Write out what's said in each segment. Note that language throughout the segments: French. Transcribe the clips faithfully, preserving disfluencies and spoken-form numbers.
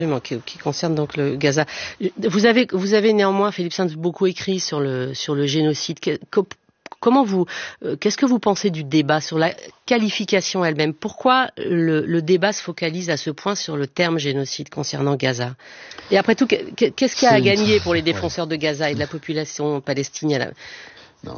Qui, qui concerne donc le Gaza. Vous avez, vous avez néanmoins, Philippe Sands, beaucoup écrit sur le, sur le génocide. Que, comment vous, euh, qu'est-ce que vous pensez du débat sur la qualification elle-même? Pourquoi le, le débat se focalise à ce point sur le terme génocide concernant Gaza? Et après tout, qu'est-ce qu'il y a à gagner pour les défenseurs ouais. de Gaza et de la population palestinienne? Non.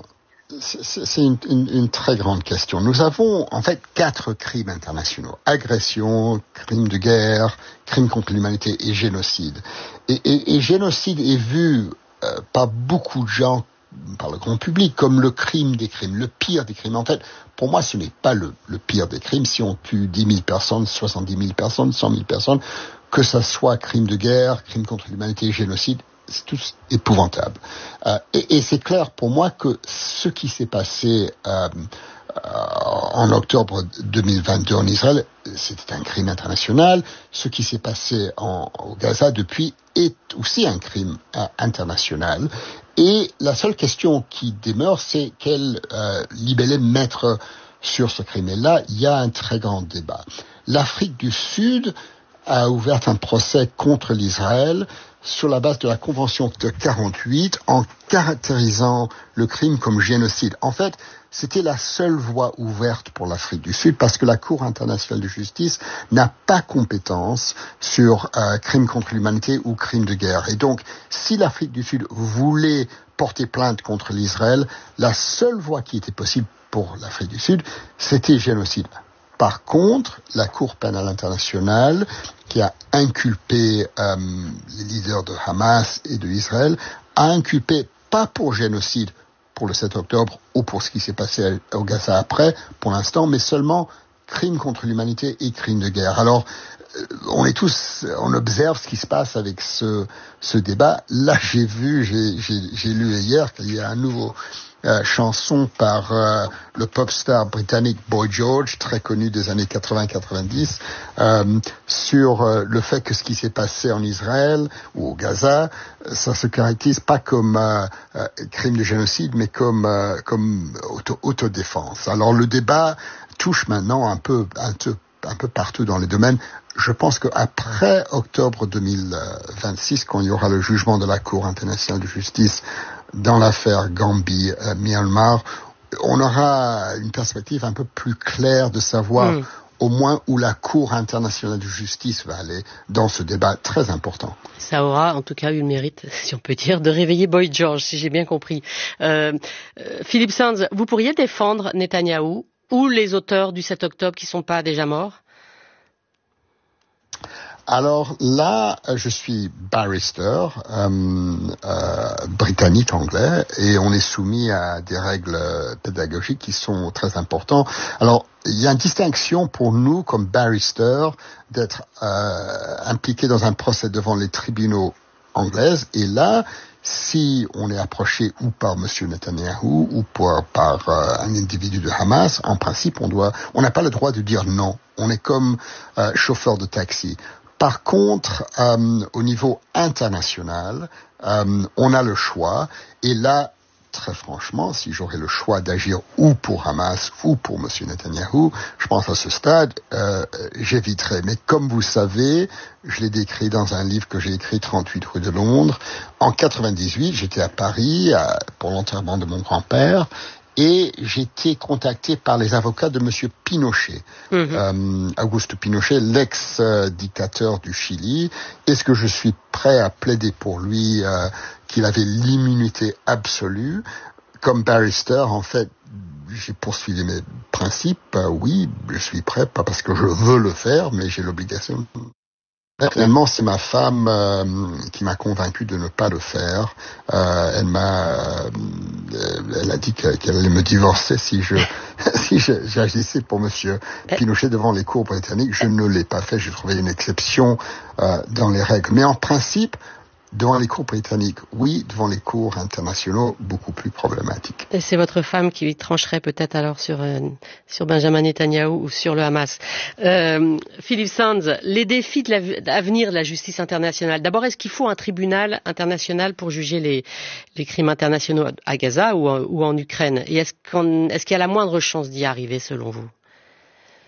C'est une, une, une très grande question. Nous avons en fait quatre crimes internationaux. Agression, crime de guerre, crime contre l'humanité et génocide. Et, et, et génocide est vu euh, par beaucoup de gens, par le grand public, comme le crime des crimes, le pire des crimes. En fait, pour moi, ce n'est pas le, le pire des crimes. Si on tue dix mille personnes, soixante-dix mille personnes, cent mille personnes, que ça soit crime de guerre, crime contre l'humanité, génocide, c'est tout épouvantable. Euh, et, et c'est clair pour moi que ce qui s'est passé euh, euh, en octobre deux mille vingt-deux en Israël, c'était un crime international. Ce qui s'est passé en, au Gaza depuis est aussi un crime euh, international. Et la seule question qui demeure, c'est quel euh, libellé mettre sur ce crime. Et là, il y a un très grand débat. L'Afrique du Sud a ouvert un procès contre l'Israël sur la base de la Convention de quarante-huit, en caractérisant le crime comme génocide. En fait, c'était la seule voie ouverte pour l'Afrique du Sud, parce que la Cour internationale de justice n'a pas compétence sur euh, crime contre l'humanité ou crime de guerre. Et donc, si l'Afrique du Sud voulait porter plainte contre l'Israël, la seule voie qui était possible pour l'Afrique du Sud, c'était génocide. Par contre, la Cour pénale internationale, qui a inculpé euh, les leaders de Hamas et de Israël, a inculpé pas pour génocide pour le sept octobre ou pour ce qui s'est passé au Gaza après, pour l'instant, mais seulement crime contre l'humanité et crime de guerre. Alors, euh, on est tous, on observe ce qui se passe avec ce, ce débat. Là, j'ai vu, j'ai, j'ai, j'ai lu hier qu'il y a un nouveau Euh, chanson par euh, le pop star britannique Boy George, très connu des années quatre-vingts quatre-vingt-dix, euh, sur euh, le fait que ce qui s'est passé en Israël ou au Gaza, ça se caractérise pas comme euh, euh, crime de génocide, mais comme euh, comme auto, autodéfense. Alors le débat touche maintenant un peu un peu un peu partout dans les domaines. Je pense qu'après octobre deux mille vingt-six, quand il y aura le jugement de la Cour internationale de justice dans l'affaire Gambie-Myanmar, on aura une perspective un peu plus claire de savoir mmh. au moins où la Cour internationale de justice va aller dans ce débat très important. Ça aura en tout cas eu le mérite, si on peut dire, de réveiller Boy George, si j'ai bien compris. Euh, euh, Philippe Sands, vous pourriez défendre Netanyahou ou les auteurs du sept octobre qui ne sont pas déjà morts? Alors là, je suis barrister, euh, euh, britannique anglais, et on est soumis à des règles pédagogiques qui sont très importantes. Alors, il y a une distinction pour nous, comme barrister, d'être euh, impliqué dans un procès devant les tribunaux anglais, et là, si on est approché ou par Monsieur Netanyahou ou par, par euh, un individu de Hamas, en principe, on doit, on n'a pas le droit de dire non. On est comme euh, chauffeur de taxi. Par contre, euh, au niveau international, euh, on a le choix. Et là, très franchement, si j'aurais le choix d'agir ou pour Hamas ou pour M. Netanyahou, je pense à ce stade, euh, j'éviterais. Mais comme vous savez, je l'ai décrit dans un livre que j'ai écrit, trente-huit rue de Londres. En quatre-vingt-dix-huit, j'étais à Paris à, pour l'enterrement de mon grand-père. Et j'ai été contacté par les avocats de Monsieur Pinochet, mmh. euh, Augusto Pinochet, l'ex-dictateur du Chili. Est-ce que je suis prêt à plaider pour lui euh, qu'il avait l'immunité absolue? Comme barrister, en fait, j'ai poursuivi mes principes. Euh, oui, je suis prêt, pas parce que je veux le faire, mais j'ai l'obligation. Finalement, c'est ma femme euh, qui m'a convaincu de ne pas le faire. Euh, elle m'a, euh, elle a dit qu'elle, qu'elle allait me divorcer si je, si je, j'agissais pour Monsieur Pinochet devant les cours britanniques. Je ne l'ai pas fait. J'ai trouvé une exception euh, dans les règles. Mais en principe, devant les cours britanniques, oui. Devant les cours internationaux, beaucoup plus problématique. Et c'est votre femme qui trancherait peut-être alors sur euh, sur Benjamin Netanyahou ou sur le Hamas. Euh, Philippe Sands, les défis de l'avenir de la justice internationale. D'abord, est-ce qu'il faut un tribunal international pour juger les les crimes internationaux à Gaza ou, ou en Ukraine? Et est-ce qu'on, est-ce qu'il y a la moindre chance d'y arriver selon vous?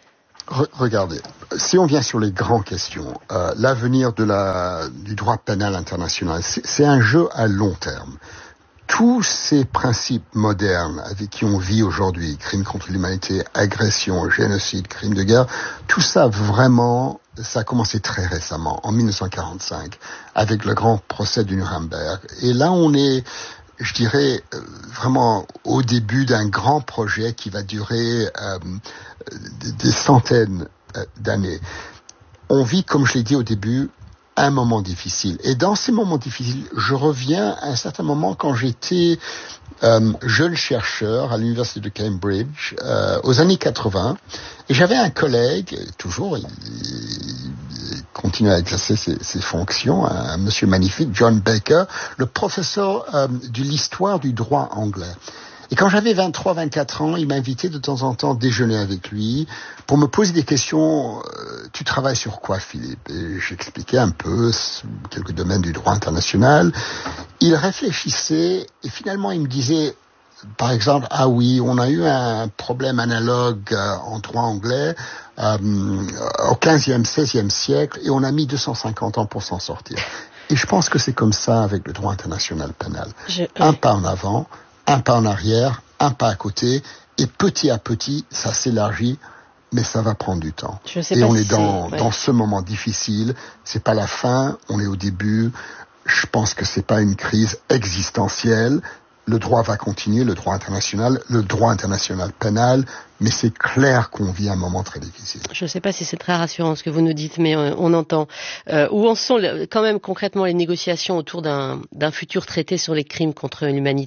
Re- regardez, si on vient sur les grandes questions, euh, l'avenir de la, du droit pénal international, c'est, c'est un jeu à long terme. Tous ces principes modernes avec qui on vit aujourd'hui, crimes contre l'humanité, agression, génocide, crimes de guerre, tout ça vraiment, ça a commencé très récemment, en dix-neuf cent quarante-cinq, avec le grand procès du Nuremberg. Et là, on est, je dirais, vraiment au début d'un grand projet qui va durer euh, des centaines d'années. On vit, comme je l'ai dit au début, un moment difficile. Et dans ces moments difficiles, je reviens à un certain moment quand j'étais euh, jeune chercheur à l'université de Cambridge, euh, aux années quatre-vingts, et j'avais un collègue, toujours, il, il continue à exercer ses, ses fonctions, un, un monsieur magnifique, John Baker, le professeur euh, de l'histoire du droit anglais. Et quand j'avais vingt-trois, vingt-quatre ans, il m'invitait de temps en temps déjeuner avec lui pour me poser des questions. Euh, tu travailles sur quoi, Philippe? Et j'expliquais un peu quelques domaines du droit international. Il réfléchissait et finalement il me disait, par exemple, ah oui, on a eu un problème analogue euh, en droit anglais euh, au quinzième, seizième siècle et on a mis deux cent cinquante ans pour s'en sortir. Et je pense que c'est comme ça avec le droit international pénal. Je... Un pas en avant, un pas en arrière, un pas à côté, et petit à petit, ça s'élargit, mais ça va prendre du temps. Je sais et pas on si est dans, ouais. dans ce moment difficile, c'est pas la fin, on est au début. Je pense que c'est pas une crise existentielle. Le droit va continuer, le droit international, le droit international pénal, mais c'est clair qu'on vit un moment très difficile. Je ne sais pas si c'est très rassurant ce que vous nous dites, mais on, on entend. Euh, où en sont quand même concrètement les négociations autour d'un, d'un futur traité sur les crimes contre l'humanité ?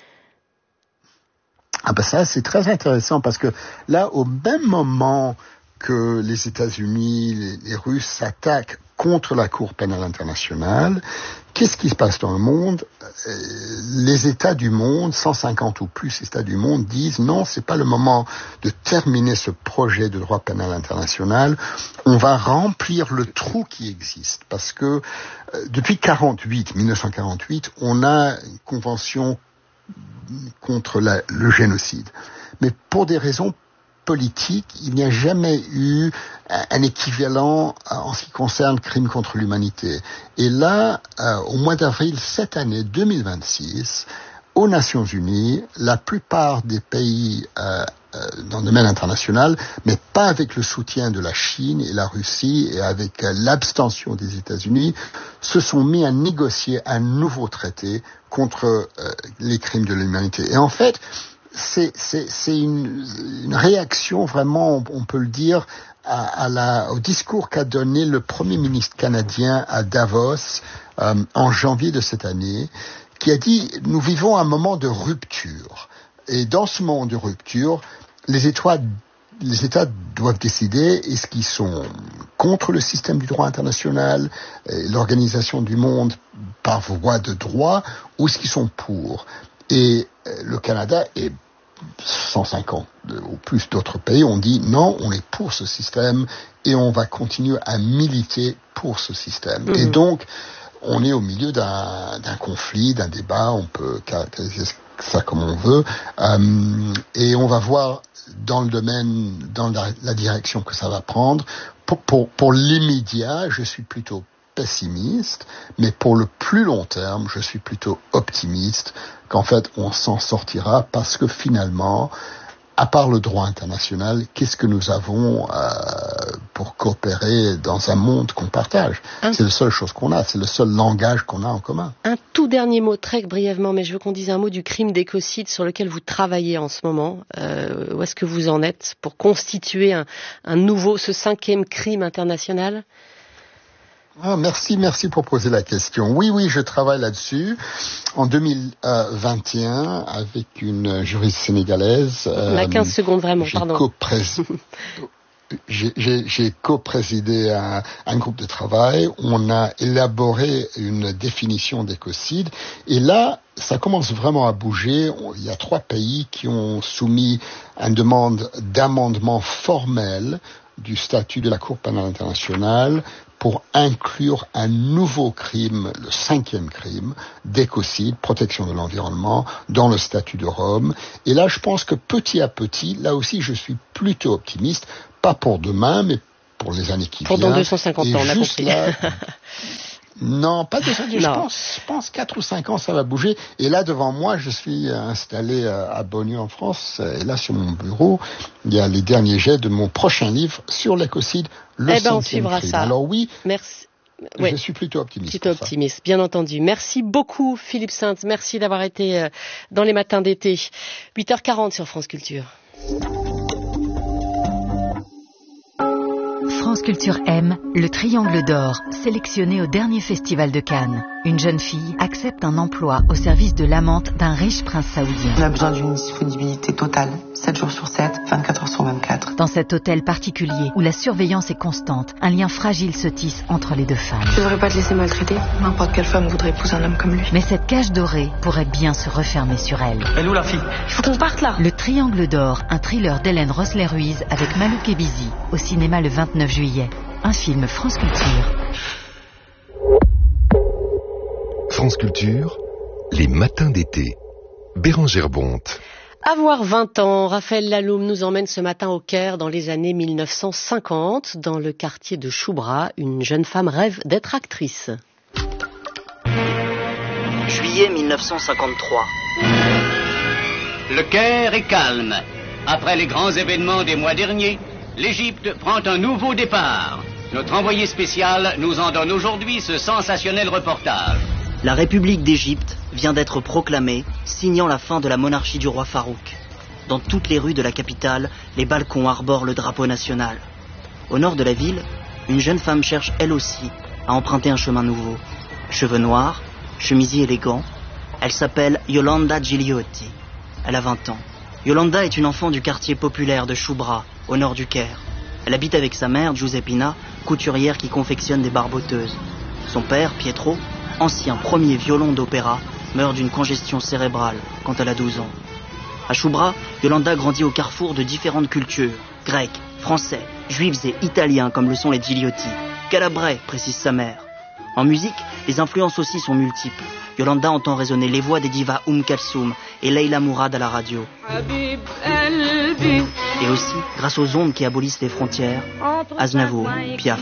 Ah ben ça, c'est très intéressant parce que là, au même moment que les États-Unis, les, les Russes s'attaquent contre la Cour pénale internationale, qu'est-ce qui se passe dans le monde ? Les États du monde, cent cinquante ou plus États du monde, disent non, c'est pas le moment de terminer ce projet de droit pénal international. On va remplir le trou qui existe parce que euh, depuis quarante-huit, dix-neuf cent quarante-huit, on a une convention contre la, le génocide. Mais pour des raisons politiques, il n'y a jamais eu un, un équivalent en ce qui concerne le crime contre l'humanité. Et là, euh, au mois d'avril cette année deux mille vingt-six, aux Nations Unies, la plupart des pays euh, euh, dans le domaine international, mais pas avec le soutien de la Chine et la Russie et avec euh, l'abstention des États-Unis, se sont mis à négocier un nouveau traité contre euh, les crimes de l'humanité. Et en fait, c'est, c'est, c'est une, une réaction vraiment, on peut le dire, à, à la, au discours qu'a donné le Premier ministre canadien à Davos euh, en janvier de cette année, qui a dit « Nous vivons un moment de rupture. » Et dans ce moment de rupture, les États, les États doivent décider est-ce qu'ils sont contre le système du droit international, l'organisation du monde par voie de droit, ou est-ce qu'ils sont pour. Et le Canada et cent cinquante ou plus d'autres pays ont dit non, on est pour ce système et on va continuer à militer pour ce système. Mmh. Et donc, on est au milieu d'un, d'un conflit, d'un débat, on peut caractériser ça comme on veut, euh, et on va voir dans le domaine, dans la, la direction que ça va prendre. Pour, pour, pour l'immédiat, je suis plutôt pessimiste, mais pour le plus long terme, je suis plutôt optimiste qu'en fait, on s'en sortira parce que finalement, à part le droit international, qu'est-ce que nous avons euh, pour coopérer dans un monde qu'on partage ? un, C'est la seule chose qu'on a, c'est le seul langage qu'on a en commun. Un tout dernier mot, très brièvement, mais je veux qu'on dise un mot du crime d'écocide sur lequel vous travaillez en ce moment. Euh, où est-ce que vous en êtes pour constituer un, un nouveau, ce cinquième crime international ? Ah, merci, merci pour poser la question. Oui, oui, je travaille là-dessus. En deux mille vingt et un, avec une juriste sénégalaise. On a quinze euh, secondes vraiment, j'ai pardon. Co-prés... j'ai, j'ai, j'ai co-présidé un, un groupe de travail. On a élaboré une définition d'écocide. Et là, ça commence vraiment à bouger. Il y a trois pays qui ont soumis une demande d'amendement formel du statut de la Cour pénale internationale pour inclure un nouveau crime, le cinquième crime, d'écocide, protection de l'environnement, dans le statut de Rome. Et là, je pense que petit à petit, là aussi, je suis plutôt optimiste, pas pour demain, mais pour les années qui pour viennent. Pour dans deux cent cinquante ans, on a compris. Là, non, pas deux cents, je pense, je pense quatre ou cinq ans, ça va bouger. Et là, devant moi, je suis installé à Beaulieu en France. Et là, sur mon bureau, il y a les derniers jets de mon prochain livre sur l'écocide, le eh ben, on cinquième suivra crime. ça. Alors oui, merci. Je oui. suis plutôt optimiste. Plutôt optimiste, bien entendu. Merci beaucoup, Philippe Sainte. Merci d'avoir été dans les matins d'été. huit heures quarante sur France Culture. France Culture aime le Triangle d'Or, sélectionné au dernier festival de Cannes. Une jeune fille accepte un emploi au service de l'amante d'un riche prince saoudien. On a besoin d'une disponibilité totale, sept jours sur sept, vingt-quatre heures sur vingt-quatre. Dans cet hôtel particulier où la surveillance est constante, un lien fragile se tisse entre les deux femmes. Je devrais pas te laisser maltraiter. N'importe quelle femme voudrait épouser un homme comme lui. Mais cette cage dorée pourrait bien se refermer sur elle. Elle est où la fille? Il faut qu'on parte là. Le Triangle d'Or, un thriller d'Hélène Rossler-Ruiz avec Malouk Ebizi, au cinéma le vingt-neuf juillet. Un film France Culture. France Culture, les matins d'été. Bérangère Bonte. Avoir vingt ans, Raphaël Laloum nous emmène ce matin au Caire dans les années mille neuf cent cinquante. Dans le quartier de Choubra, une jeune femme rêve d'être actrice. Juillet mille neuf cent cinquante-trois. Le Caire est calme. Après les grands événements des mois derniers, l'Égypte prend un nouveau départ. Notre envoyé spécial nous en donne aujourd'hui ce sensationnel reportage. La République d'Égypte vient d'être proclamée, signant la fin de la monarchie du roi Farouk. Dans toutes les rues de la capitale, les balcons arborent le drapeau national. Au nord de la ville, une jeune femme cherche elle aussi à emprunter un chemin nouveau. Cheveux noirs, chemisier élégant, elle s'appelle Yolanda Gigliotti. Elle a vingt ans. Yolanda est une enfant du quartier populaire de Choubra, au nord du Caire. Elle habite avec sa mère, Giuseppina, couturière qui confectionne des barboteuses. Son père, Pietro, ancien premier violon d'opéra, meurt d'une congestion cérébrale quand elle a douze ans. À Choubra, Yolanda grandit au carrefour de différentes cultures, grecs, français, juifs et italiens comme le sont les Gigliotti. Calabrais, précise sa mère. En musique, les influences aussi sont multiples. Yolanda entend résonner les voix des divas Oum Kalsoum et Leila Mourad à la radio. Et aussi, grâce aux ondes qui abolissent les frontières, Aznavour, Piaf.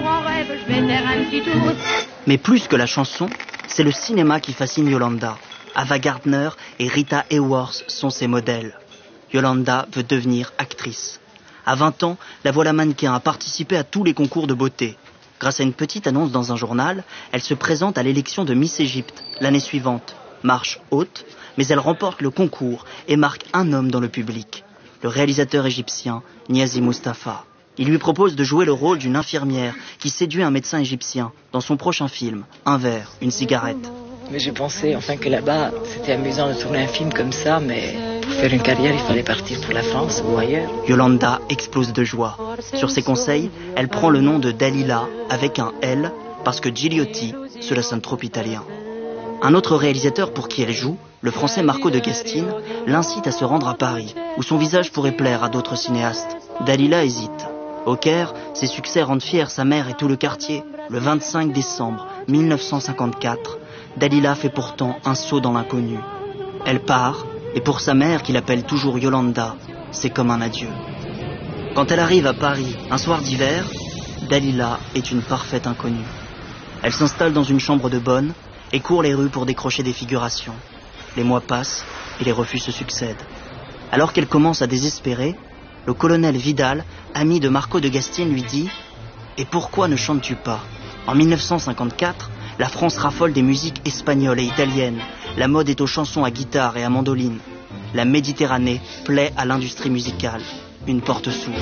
Mais plus que la chanson, c'est le cinéma qui fascine Yolanda. Ava Gardner et Rita Hayworth sont ses modèles. Yolanda veut devenir actrice. À vingt ans, la voilà mannequin à participer à tous les concours de beauté. Grâce à une petite annonce dans un journal, elle se présente à l'élection de Miss Égypte l'année suivante. Marche haute, mais elle remporte le concours et marque un homme dans le public, le réalisateur égyptien Niazi Mustafa. Il lui propose de jouer le rôle d'une infirmière qui séduit un médecin égyptien dans son prochain film, Un verre, une cigarette. Mais j'ai pensé enfin que là-bas, c'était amusant de tourner un film comme ça, mais pour faire une carrière, il fallait partir pour la France ou ailleurs. Yolanda explose de joie. Sur ses conseils, elle prend le nom de Dalila avec un L, parce que Gigliotti, cela sonne trop italien. Un autre réalisateur pour qui elle joue, le français Marco de Gastine, l'incite à se rendre à Paris, où son visage pourrait plaire à d'autres cinéastes. Dalila hésite. Au Caire, ses succès rendent fiers sa mère et tout le quartier. Le vingt-cinq décembre mille neuf cent cinquante-quatre, Dalila fait pourtant un saut dans l'inconnu. Elle part, et pour sa mère, qui l'appelle toujours Yolanda, c'est comme un adieu. Quand elle arrive à Paris, un soir d'hiver, Dalila est une parfaite inconnue. Elle s'installe dans une chambre de bonne et court les rues pour décrocher des figurations. Les mois passent et les refus se succèdent. Alors qu'elle commence à désespérer, le colonel Vidal, ami de Marco de Gastine, lui dit « Et pourquoi ne chantes-tu pas ?» En mille neuf cent cinquante-quatre, la France raffole des musiques espagnoles et italiennes. La mode est aux chansons à guitare et à mandoline. La Méditerranée plaît à l'industrie musicale. Une porte s'ouvre.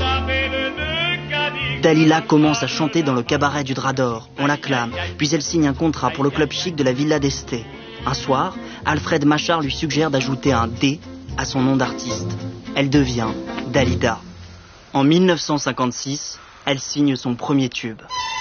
Dalila commence à chanter dans le cabaret du Drap d'Or. On l'acclame, puis elle signe un contrat pour le club chic de la Villa d'Este. Un soir, Alfred Machard lui suggère d'ajouter un D à son nom d'artiste. Elle devient Dalida. En mille neuf cent cinquante-six, elle signe son premier tube.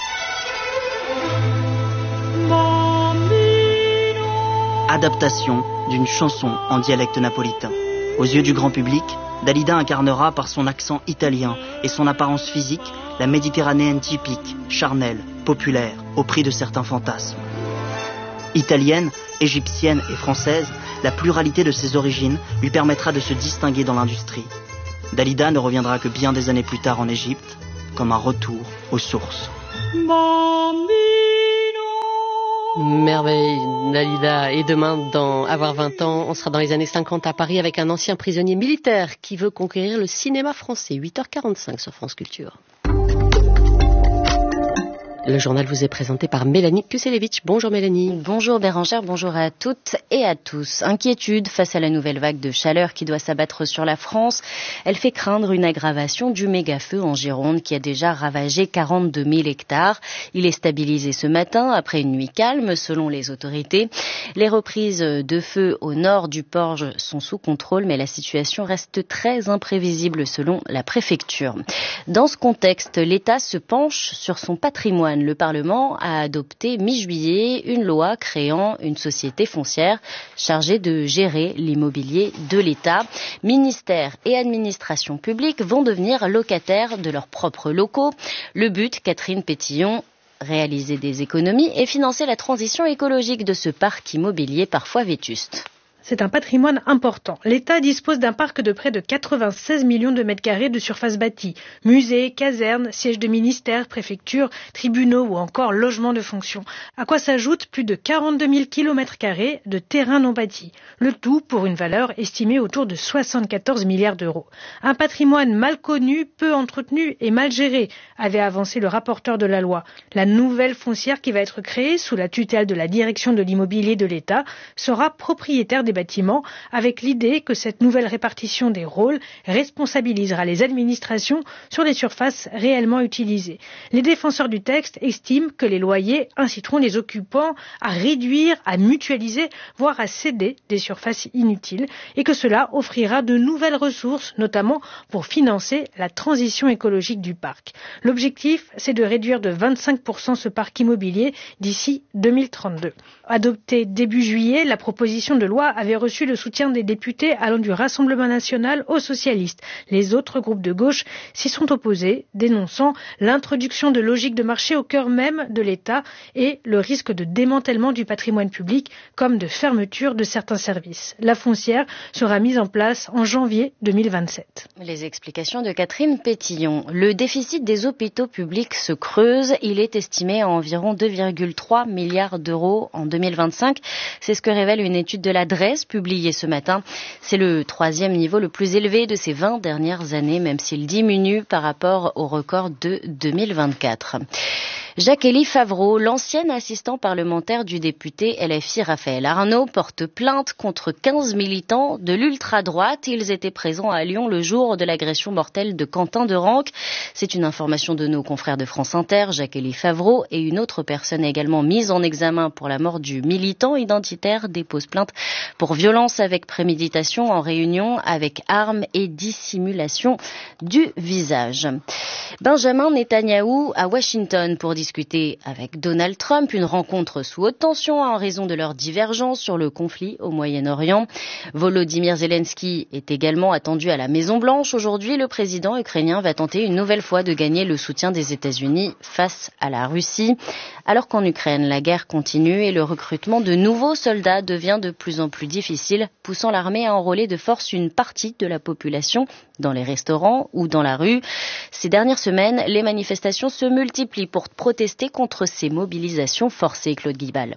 Adaptation d'une chanson en dialecte napolitain. Aux yeux du grand public, Dalida incarnera par son accent italien et son apparence physique la méditerranéenne typique, charnelle, populaire au prix de certains fantasmes. Italienne, égyptienne et française, la pluralité de ses origines lui permettra de se distinguer dans l'industrie. Dalida ne reviendra que bien des années plus tard en Égypte, comme un retour aux sources. Merveille, Dalida. Et demain, dans Avoir vingt ans, on sera dans les années cinquante à Paris avec un ancien prisonnier militaire qui veut conquérir le cinéma français. huit heures quarante-cinq sur France Culture. Le journal vous est présenté par Mélanie Kuselevitch. Bonjour Mélanie. Bonjour Bérangère, bonjour à toutes et à tous. Inquiétude face à la nouvelle vague de chaleur qui doit s'abattre sur la France. Elle fait craindre une aggravation du méga-feu en Gironde qui a déjà ravagé quarante-deux mille hectares. Il est stabilisé ce matin après une nuit calme selon les autorités. Les reprises de feu au nord du Porge sont sous contrôle mais la situation reste très imprévisible selon la préfecture. Dans ce contexte, l'État se penche sur son patrimoine. Le Parlement a adopté mi-juillet une loi créant une société foncière chargée de gérer l'immobilier de l'État. Ministères et administrations publiques vont devenir locataires de leurs propres locaux. Le but, Catherine Pétillon, réaliser des économies et financer la transition écologique de ce parc immobilier parfois vétuste. C'est un patrimoine important. L'État dispose d'un parc de près de quatre-vingt-seize millions de mètres carrés de surface bâtie. Musées, casernes, sièges de ministères, préfectures, tribunaux ou encore logements de fonction. À quoi s'ajoutent plus de quarante-deux mille kilomètres carrés de terrain non bâti. Le tout pour une valeur estimée autour de soixante-quatorze milliards d'euros. Un patrimoine mal connu, peu entretenu et mal géré, avait avancé le rapporteur de la loi. La nouvelle foncière qui va être créée sous la tutelle de la direction de l'immobilier de l'État sera propriétaire des bâtiments, avec l'idée que cette nouvelle répartition des rôles responsabilisera les administrations sur les surfaces réellement utilisées. Les défenseurs du texte estiment que les loyers inciteront les occupants à réduire, à mutualiser, voire à céder des surfaces inutiles, et que cela offrira de nouvelles ressources, notamment pour financer la transition écologique du parc. L'objectif, c'est de réduire de vingt-cinq pour cent ce parc immobilier d'ici deux mille trente-deux. Adoptée début juillet, la proposition de loi avait reçu le soutien des députés allant du Rassemblement national aux socialistes. Les autres groupes de gauche s'y sont opposés, dénonçant l'introduction de logiques de marché au cœur même de l'État et le risque de démantèlement du patrimoine public comme de fermeture de certains services. La foncière sera mise en place en janvier deux mille vingt-sept. Les explications de Catherine Pétillon. Le déficit des hôpitaux publics se creuse. Il est estimé à environ deux virgule trois milliards d'euros en deux mille vingt-cinq. C'est ce que révèle une étude de la D R E S publiée ce matin. C'est le troisième niveau le plus élevé de ces vingt dernières années, même s'il diminue par rapport au record de deux mille vingt-quatre. Jacques-Élie Favreau, l'ancien assistant parlementaire du député L F I Raphaël Arnaud, porte plainte contre quinze militants de l'ultra-droite. Ils étaient présents à Lyon le jour de l'agression mortelle de Quentin de Ranc. C'est une information de nos confrères de France Inter. Jacques-Élie Favreau et une autre personne également mise en examen pour la mort du militant identitaire déposent plainte pour violence avec préméditation en réunion avec armes et dissimulation du visage. Benjamin Netanyahou à Washington pour discuter avec Donald Trump, une rencontre sous haute tension en raison de leurs divergences sur le conflit au Moyen-Orient. Volodymyr Zelensky est également attendu à la Maison-Blanche. Aujourd'hui, le président ukrainien va tenter une nouvelle fois de gagner le soutien des États-Unis face à la Russie. Alors qu'en Ukraine, la guerre continue et le recrutement de nouveaux soldats devient de plus en plus difficile, poussant l'armée à enrôler de force une partie de la population dans les restaurants ou dans la rue. Ces dernières semaines, les manifestations se multiplient pour protester contre ces mobilisations forcées. Claude Guibal.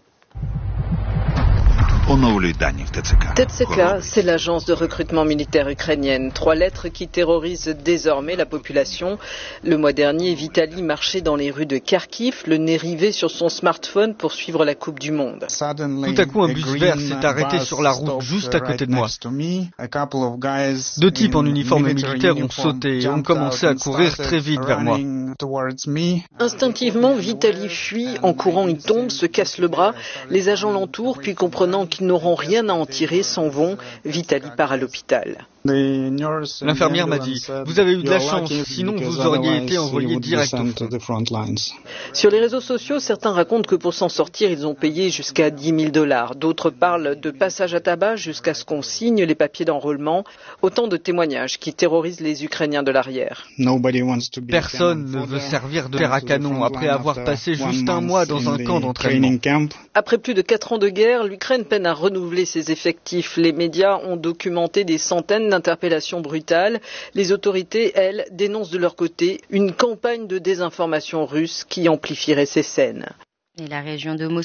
T C K, c'est l'agence de recrutement militaire ukrainienne. Trois lettres qui terrorisent désormais la population. Le mois dernier, Vitali marchait dans les rues de Kharkiv, le nez rivé sur son smartphone pour suivre la Coupe du Monde. Tout à coup, un bus vert s'est arrêté sur la route juste à côté de moi. Deux types en uniforme militaire ont sauté et ont commencé à courir très vite vers moi. Instinctivement, Vitali fuit. En courant, il tombe, se casse le bras. Les agents l'entourent, puis comprenant qu'ils n'auront rien à en tirer, s'en vont. Vitali part à l'hôpital. L'infirmière m'a dit, vous avez eu de la chance, sinon vous auriez été envoyé direct au front. Sur les réseaux sociaux, certains racontent que pour s'en sortir, ils ont payé jusqu'à dix mille dollars. D'autres parlent de passage à tabac jusqu'à ce qu'on signe les papiers d'enrôlement. Autant de témoignages qui terrorisent les Ukrainiens de l'arrière. Personne ne veut servir de fer à canon après avoir passé juste un mois dans un camp d'entraînement. Après plus de quatre ans de guerre, l'Ukraine peine à renouveler ses effectifs. Les médias ont documenté des centaines d'interpellations brutales. Les autorités, elles, dénoncent de leur côté une campagne de désinformation russe qui amplifierait ces scènes. Et la région de Moscou